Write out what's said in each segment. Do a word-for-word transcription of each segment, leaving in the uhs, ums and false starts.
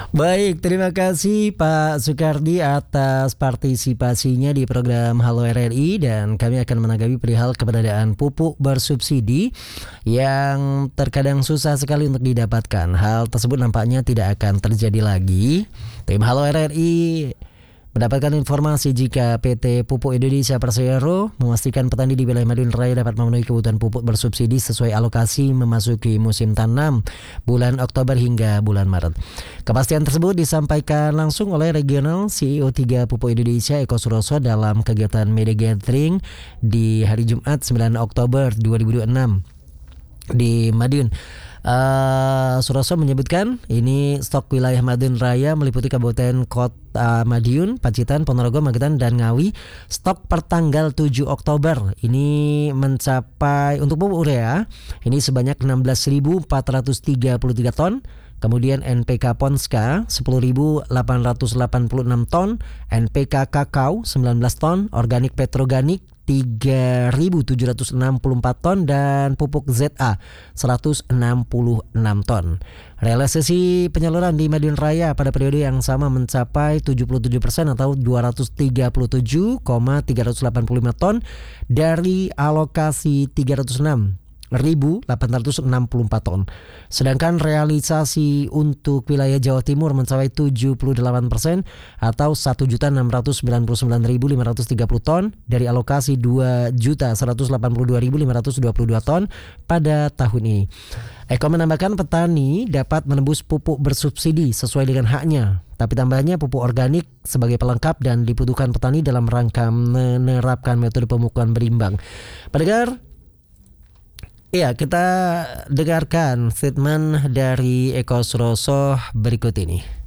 Baik, terima kasih Pak Sukardi atas partisipasinya di program Halo R R I, dan kami akan menanggapi perihal keberadaan pupuk bersubsidi yang terkadang susah sekali untuk didapatkan. Hal tersebut nampaknya tidak akan terjadi lagi. Tim Halo R R I mendapatkan informasi jika P T Pupuk Indonesia Persero memastikan petani di wilayah Madiun Raya dapat memenuhi kebutuhan pupuk bersubsidi sesuai alokasi memasuki musim tanam bulan Oktober hingga bulan Maret. Kepastian tersebut disampaikan langsung oleh Regional C E O tiga Pupuk Indonesia Eko Suroso dalam kegiatan media gathering di hari Jumat sembilan Oktober dua ribu dua puluh enam di Madiun. Uh, Suroso menyebutkan ini stok wilayah Madiun Raya meliputi Kabupaten Kota Madiun, Pacitan, Ponorogo, Magetan, dan Ngawi. Stok per tanggal tujuh Oktober ini mencapai untuk pupuk urea ini sebanyak enam belas ribu empat ratus tiga puluh tiga ton. Kemudian N P K Ponska sepuluh ribu delapan ratus delapan puluh enam ton, N P K Kakao sembilan belas ton, organik petroganik tiga ribu tujuh ratus enam puluh empat ton, dan pupuk Z A seratus enam puluh enam ton. Realisasi penyaluran di Madiun Raya pada periode yang sama mencapai tujuh puluh tujuh persen atau dua ratus tiga puluh tujuh ribu tiga ratus delapan puluh lima ton dari alokasi tiga ratus enam ribu delapan ratus enam puluh empat ton. Sedangkan realisasi untuk wilayah Jawa Timur mencapai tujuh puluh delapan persen atau satu juta enam ratus sembilan puluh sembilan ribu lima ratus tiga puluh ton dari alokasi dua juta seratus delapan puluh dua ribu lima ratus dua puluh dua ton pada tahun ini. Eko menambahkan petani dapat menembus pupuk bersubsidi sesuai dengan haknya, tapi tambahnya pupuk organik sebagai pelengkap dan dibutuhkan petani dalam rangka menerapkan metode pemupukan berimbang. Pendengar, iya, kita dengarkan statement dari Eko Suroso berikut ini.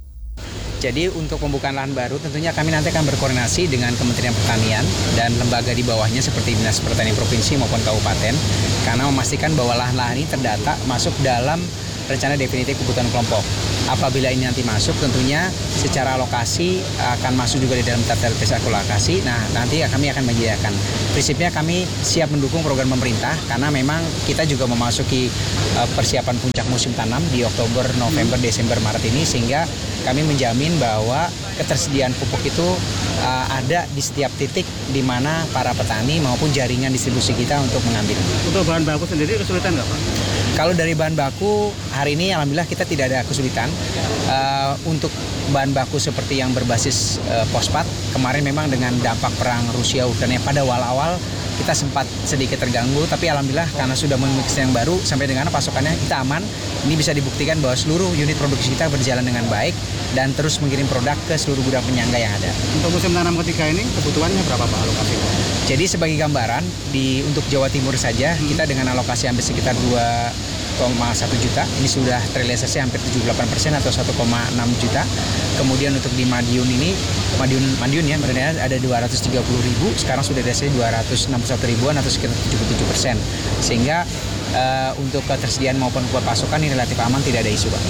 Jadi untuk pembukaan lahan baru tentunya kami nanti akan berkoordinasi dengan Kementerian Pertanian dan lembaga di bawahnya seperti Dinas Pertanian Provinsi maupun Kabupaten, karena memastikan bahwa lahan-lahan ini terdata masuk dalam rencana definitif kebutuhan kelompok. Apabila ini nanti masuk, tentunya secara alokasi akan masuk juga di dalam tata tertib alokasi. Nah, nanti kami akan menyediakan. Prinsipnya kami siap mendukung program pemerintah karena memang kita juga memasuki uh, persiapan puncak musim tanam di Oktober, November, Desember, Maret ini, sehingga kami menjamin bahwa ketersediaan pupuk itu uh, ada di setiap titik di mana para petani maupun jaringan distribusi kita untuk mengambil. Untuk bahan baku sendiri kesulitan nggak Pak? Kalau dari bahan baku hari ini alhamdulillah kita tidak ada kesulitan. Uh, untuk bahan baku seperti yang berbasis uh, fosfat, kemarin memang dengan dampak perang Rusia Ukraina pada awal-awal kita sempat sedikit terganggu, tapi alhamdulillah karena sudah memiliki yang baru sampai dengan pasokannya kita aman. Ini bisa dibuktikan bahwa seluruh unit produksi kita berjalan dengan baik dan terus mengirim produk ke seluruh gudang penyangga yang ada. Untuk musim tanam ketiga ini kebutuhannya berapa Pak alokasi? Jadi sebagai gambaran di untuk Jawa Timur saja hmm. kita dengan alokasi hampir sekitar dua koma satu juta, ini sudah terrealisasi hampir tujuh puluh delapan persen atau satu koma enam juta. Kemudian untuk di Madiun ini, Madiun, Madiun ya, Madiun ada dua ratus tiga puluh ribu, sekarang sudah ada dua ratus enam puluh satu ribuan atau sekitar tujuh puluh tujuh persen. Sehingga uh, untuk ketersediaan maupun kuota pasokan ini relatif aman, tidak ada isu Pak.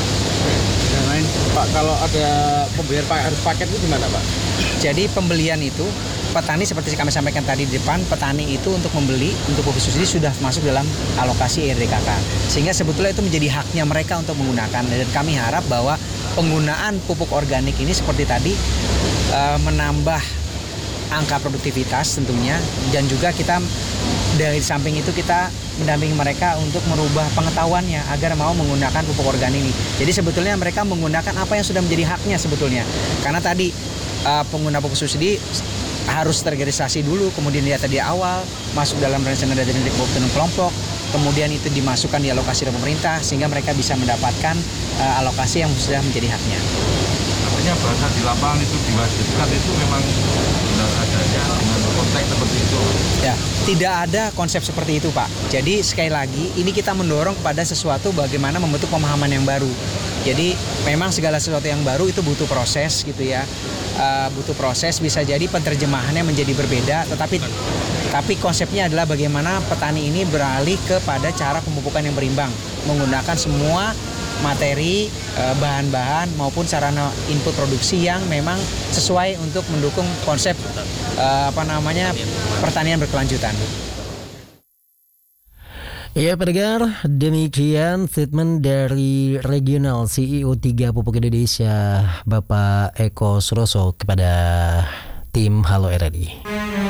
Dan lain Pak, kalau ada pembelian harus paket itu gimana Pak? Jadi pembelian itu petani seperti kami sampaikan tadi di depan, petani itu untuk membeli untuk pupuk subsidi sudah masuk dalam alokasi R D K K, sehingga sebetulnya itu menjadi haknya mereka untuk menggunakan, dan kami harap bahwa penggunaan pupuk organik ini seperti tadi uh, menambah angka produktivitas tentunya, dan juga kita dari samping itu kita mendampingi mereka untuk merubah pengetahuannya agar mau menggunakan pupuk organik ini. Jadi sebetulnya mereka menggunakan apa yang sudah menjadi haknya sebetulnya, karena tadi uh, pengguna pupuk subsidi harus terregistrasi dulu, kemudian data di awal masuk dalam rencana definitif kebutuhan kelompok, kemudian itu dimasukkan di alokasi dari pemerintah sehingga mereka bisa mendapatkan uh, alokasi yang sudah menjadi haknya. Artinya bahasa di lapangan itu diwajibkan itu memang benar adanya dengan konteks seperti itu. Ya, tidak ada konsep seperti itu Pak. Jadi sekali lagi ini kita mendorong kepada sesuatu bagaimana membentuk pemahaman yang baru. Jadi memang segala sesuatu yang baru itu butuh proses gitu ya. Uh, butuh proses, bisa jadi penerjemahannya menjadi berbeda, tetapi tapi konsepnya adalah bagaimana petani ini beralih kepada cara pemupukan yang berimbang, menggunakan semua materi, uh, bahan-bahan maupun sarana input produksi yang memang sesuai untuk mendukung konsep uh, apa namanya pertanian berkelanjutan. Ya pendengar, demikian statement dari Regional C E O tiga Pupuk Indonesia Bapak Eko Suroso kepada tim Halo R R I.